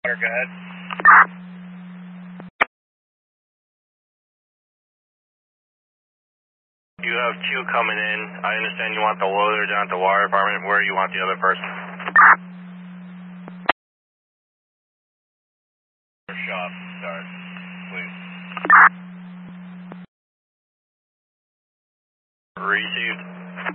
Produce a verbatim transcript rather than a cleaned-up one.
Go ahead. You have two coming in. I understand you want the loader down at the water department. Where you want the other person? Shop, start, please. Received.